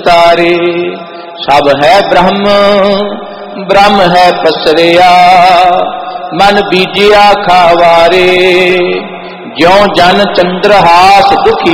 तारे। सब है ब्रह्म ब्रह्म है पसरिया, मन बीजिया खावारे। ज्यों जन चंद्रहास दुखी